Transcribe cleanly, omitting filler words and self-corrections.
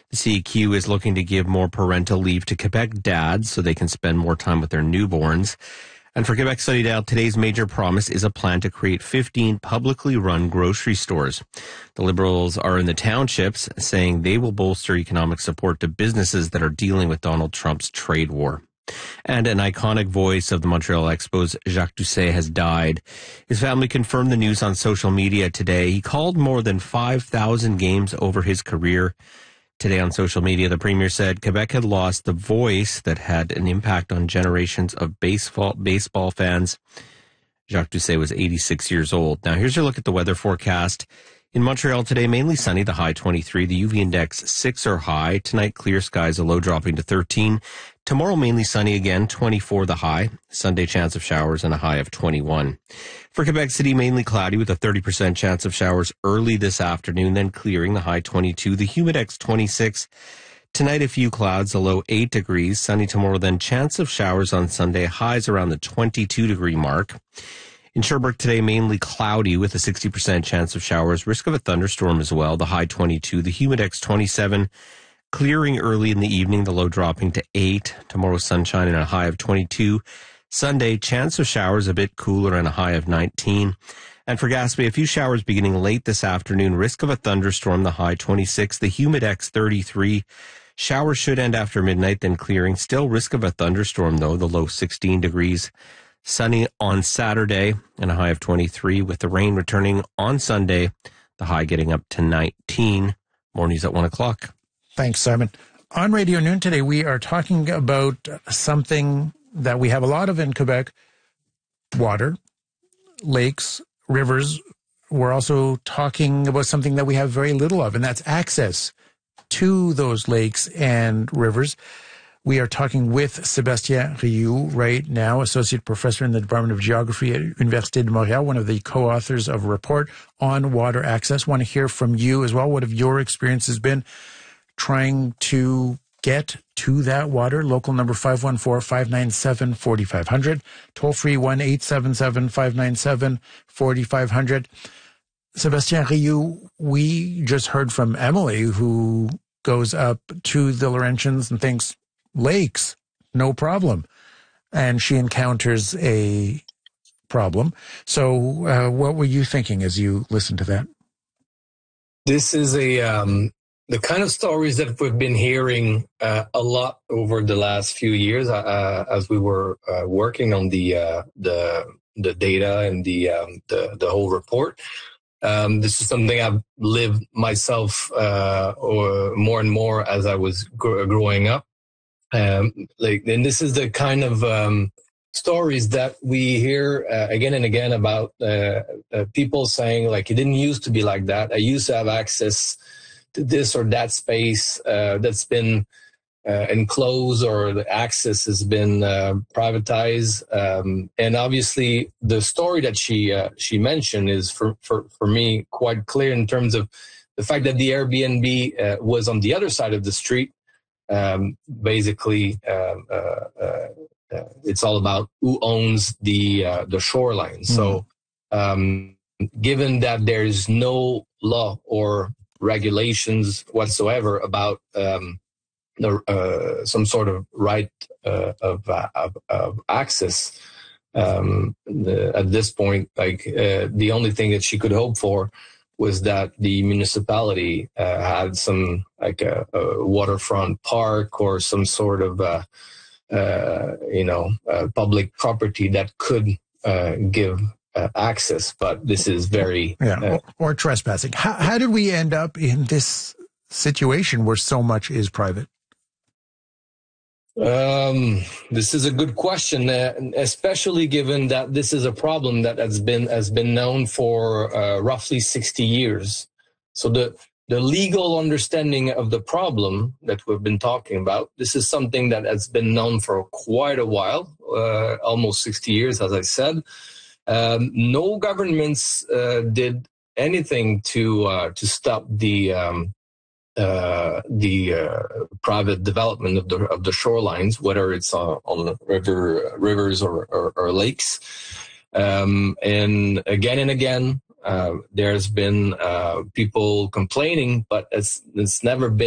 The CEQ is looking to give more parental leave to Quebec dads so they can spend more time with their newborns. And for Quebec Study Dial, today's major promise is a plan to create 15 publicly run grocery stores. The Liberals are in the townships, saying they will bolster economic support to businesses that are dealing with Donald Trump's trade war. And an iconic voice of the Montreal Expos, Jacques Doucet, has died. His family confirmed the news on social media today. He called more than 5,000 games over his career. Today on social media, the Premier said Quebec had lost the voice that had an impact on generations of baseball fans. Jacques Doucet was 86 years old. Now, here's your look at the weather forecast. In Montreal today, mainly sunny, the high 23. The UV index 6 or high. Tonight, clear skies, a low dropping to 13. Tomorrow, mainly sunny again, 24 the high. Sunday, chance of showers and a high of 21. For Quebec City, mainly cloudy with a 30% chance of showers early this afternoon, then clearing, the high 22. The humidex 26. Tonight, a few clouds, a low 8 degrees. Sunny tomorrow, then chance of showers on Sunday, highs around the 22-degree mark. In Sherbrooke today, mainly cloudy with a 60% chance of showers. Risk of a thunderstorm as well, the high 22. The humidex 27. Clearing early in the evening, the low dropping to 8. Tomorrow, sunshine and a high of 22. Sunday, chance of showers a bit cooler and a high of 19. And for Gaspé, a few showers beginning late this afternoon. Risk of a thunderstorm, the high 26. The humidex 33. Showers should end after midnight, then clearing. Still risk of a thunderstorm, though, the low 16 degrees. Sunny on Saturday and a high of 23, with the rain returning on Sunday, the high getting up to 19. Mornings at 1 o'clock. Thanks, Simon. On Radio Noon today, we are talking about something that we have a lot of in Quebec: water, lakes, rivers. We're also talking about something that we have very little of, and that's access to those lakes and rivers. We are talking with Sébastien Rioux right now, Associate Professor in the Department of Geography at Université de Montréal, one of the co-authors of a report on water access. Want to hear from you as well. What have your experiences been trying to get to that water? Local number 514-597-4500. Toll free 1-877-597-4500. Sébastien Rioux, we just heard from Emily, who goes up to the Laurentians and thinks, lakes, no problem. And she encounters a problem. So what were you thinking as you listened to that? This is the kind of stories that we've been hearing a lot over the last few years as we were working on the data and the whole report. This is something I've lived myself or more and more as I was growing up. And this is the kind of stories that we hear again and again about people saying, like, it didn't used to be like that. I used to have access to this or that space that's been enclosed, or the access has been privatized. And obviously, the story that she mentioned is for me quite clear in terms of the fact that the Airbnb was on the other side of the street. Basically, it's all about who owns the shoreline. So, given that there is no law or regulations whatsoever about some sort of right of access, at this point, the only thing that she could hope for was that the municipality had some a waterfront park or some sort of public property that could give access. But this is very or trespassing. How did we end up in this situation where so much is private? This is a good question, especially given that this is a problem that has been known for roughly 60 years. So the legal understanding of the problem that we've been talking about, this is something that has been known for quite a while, almost 60 years, as I said. No governments did anything to stop the private development of the shorelines, whether it's on rivers or lakes. And again, there's been people complaining, but it's never been